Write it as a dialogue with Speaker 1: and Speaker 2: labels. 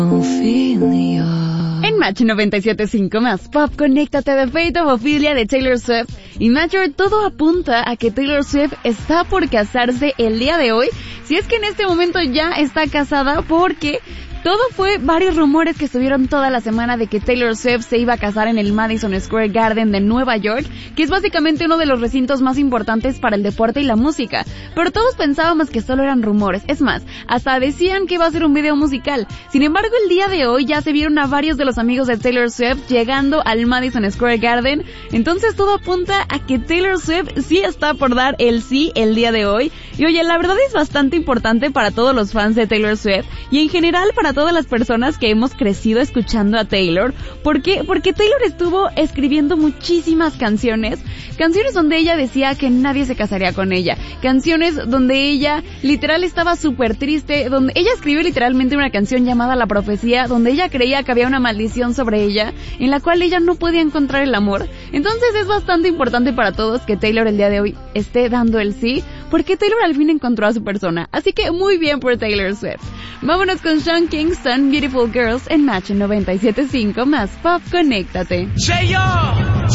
Speaker 1: En Match 97.5 más Pop, conéctate de Fate of Ophelia de Taylor Swift. Y Matcher, todo apunta a que Taylor Swift está por casarse el día de hoy, si es que en este momento ya está casada, porque todo fue varios rumores que estuvieron toda la semana de que Taylor Swift se iba a casar en el Madison Square Garden de Nueva York, que es básicamente uno de los recintos más importantes para el deporte y la música. Pero todos pensábamos que solo eran rumores. Es más, hasta decían que iba a ser un video musical. Sin embargo, el día de hoy ya se vieron a varios de los amigos de Taylor Swift llegando al Madison Square Garden. Entonces todo apunta a que Taylor Swift sí está por dar el sí el día de hoy. Y oye, la verdad es bastante importante para todos los fans de Taylor Swift y en general para todas las personas que hemos crecido escuchando a Taylor. ¿Por qué? Porque Taylor estuvo escribiendo muchísimas canciones donde ella decía que nadie se casaría con ella, canciones donde ella literal estaba súper triste, donde ella escribió literalmente una canción llamada La Profecía, donde ella creía que había una maldición sobre ella, en la cual ella no podía encontrar el amor. Entonces es bastante importante para todos que Taylor el día de hoy esté dando el sí, porque Taylor al fin encontró a su persona. Así que muy bien por Taylor Swift. Vámonos con Sean Kingston, Beautiful Girls en Match 97.5 más Pop, conéctate.